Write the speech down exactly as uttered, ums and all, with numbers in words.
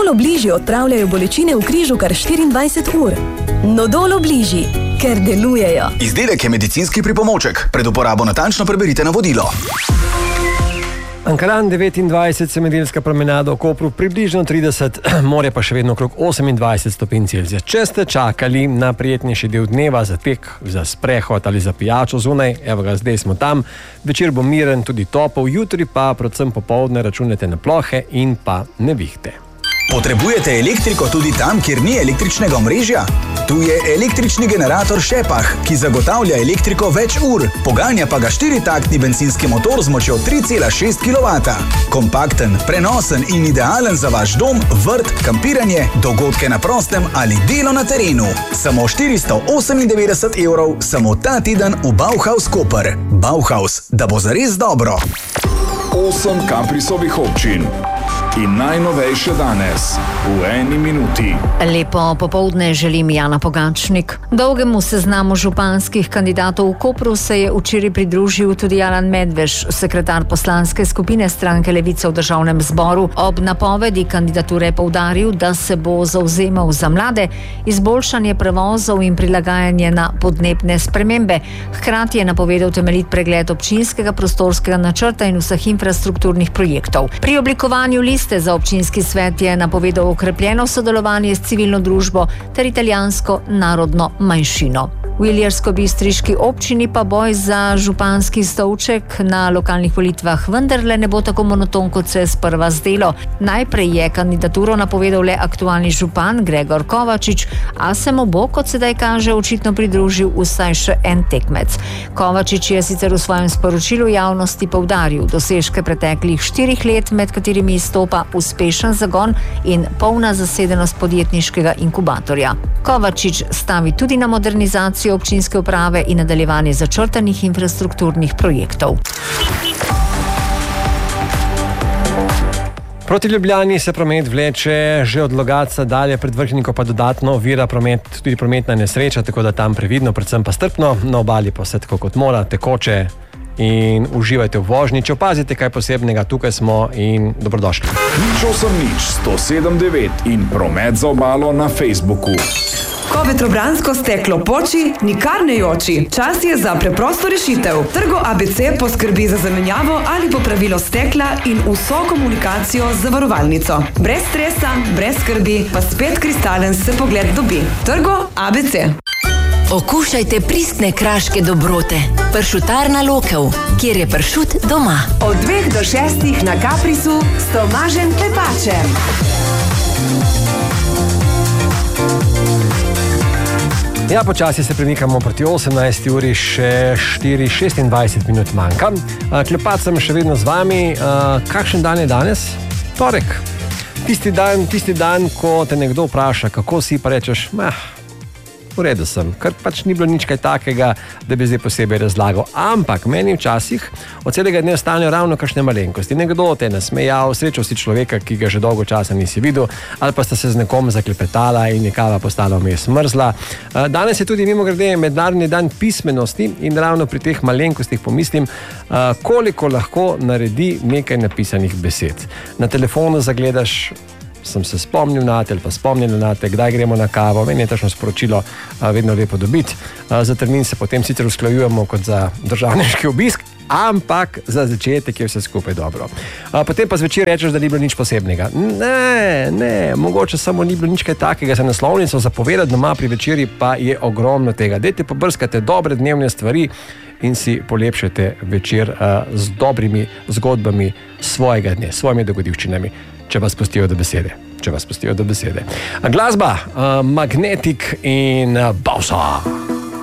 Obliži odpravljajo bolečine v križu kar štiriindvajset ur. Nodol Obliži, ker delujejo. Izdelek je medicinski pripomoček. Pred uporabo natančno preberite navodilo. Ankaran devetindvajset, Semedelska promenada v Kopru približno trideset, morje pa še vedno okrog osemindvajset stopinj Celzija. Če ste čakali na prijetnejši del dneva za tek, za sprehod ali za pijačo zunaj, evo ga, zdaj smo tam. Večer bo miren, tudi topel, jutri pa predvsem popoldne računate na plohe in pa nevihte. Potrebujete elektriko tudi tam, kjer ni električnega omrežja? Tu je električni generator Šepah, ki zagotavlja elektriko več ur, poganja pa ga štiritaktni bencinski motor z močjo tri cela šest kilovata. Kompakten, prenosen in idealen za vaš dom, vrt, kampiranje, dogodke na prostem ali delo na terenu. Samo štiristo osemindevetdeset evrov, samo ta teden v Bauhaus Koper. Bauhaus, da bo zares dobro. Osem Kaprisovih občin. In najnovejše danes, v eni minuti. Lepo popoldne želim Jana Pogačnik. Dolgemu seznamu županskih kandidatov v Kopru se je včeraj pridružil tudi Alan Medveš, sekretar poslanske skupine stranke Levica v državnem zboru. Ob napovedi kandidature je poudaril, da se bo zavzemal za mlade, izboljšanje prevozov in prilagajanje na podnebne spremembe. Hkrati je napovedal temeljit pregled občinskega prostorskega načrta in vseh infrastrukturnih projektov. Pri oblikovanju liste za občinski svet je napovedal okrepljeno sodelovanje s civilno družbo ter italijansko narodno manjšino. V ilirsko-bistriški občini pa boj za županski stolček na lokalnih volitvah vendarle ne bo tako monoton, kot se je sprva zdelo. Najprej je kandidaturo napovedal le aktualni župan Gregor Kovačič, a se mu bo, kot sedaj kaže, očitno pridružil vsaj še en tekmec. Kovačič je sicer v svojem sporočilu javnosti poudaril dosežke preteklih štirih let, med katerimi izstopa uspešen zagon in polna zasedenost podjetniškega inkubatorja. Kovačič stavi tudi na modernizacijo občinske uprave in nadaljevanje začrtanih infrastrukturnih projektov. Proti Ljubljani se promet vleče že od Logatca dalje, pred Vrhniko pa dodatno ovira promet, tudi prometna nesreča, tako da tam previdno, predvsem pa strpno, na obali pa vse tako kot mora, tekoče in uživajte v vožnji. Če opazite kaj posebnega, tukaj smo in dobrodošli. Nič osem nič, sto sedem devet in promet za obalo na Facebooku. Ko vetrobransko steklo poči, nikar ne joči. Čas je za preprosto rešitev. Trgo A B C poskrbi za zamenjavo ali popravilo stekla in vso komunikacijo z zavarovalnico. Brez stresa, brez skrbi, pa spet kristalen se pogled dobi. Trgo A B C. Okušajte pristne kraške dobrote. Pršutarna Lokev, kjer je pršut doma. Od dveh do šestih na Kaprisu s Tomažem Klepačem. Ja, počasi se premikamo proti osemnajsti uri, še štiri šestindvajset minut manjka. Klepač sem še vedno z vami. Kakšen dan je danes? Torek. Tisti dan, tisti dan, ko te nekdo vpraša, kako si, pa rečeš, meh, v redu sem, ker pač ni bilo nič kaj takega, da bi zdaj posebej razlagal. Ampak meni včasih od celega dne ostanejo ravno kakšne malenkosti. Nekdo te je nasmejal, srečal si človeka, ki ga že dolgo časa nisi videl, ali pa sta se z nekom zaklepetala in je kava postala vmes mrzla. Danes je tudi mimogrede mednarodni dan pismenosti in ravno pri teh malenkostih pomislim, koliko lahko naredi nekaj napisanih besed. Na telefonu zagledaš, sem se spomnil na te ali pa spomnil na te, kdaj gremo na kavo, meni je tašno sporočilo vedno lepo dobiti. Za termin se potem sicer usklajujemo kot za državniški obisk, ampak za začetek je vse skupaj dobro. Potem pa zvečer rečeš, da ni bilo nič posebnega. Ne, ne, mogoče samo ni bilo nič kaj takega, za naslovnico zapovedati doma pri večeri pa je ogromno tega. Dajte pobrskate dobre dnevne stvari in si polepšajte večer uh, z dobrimi zgodbami svojega dne, svojimi dogodivščinami, če vas pustijo do besede. Če vas pustijo do besede. Glasba, uh, Magnetic in uh, Bausa.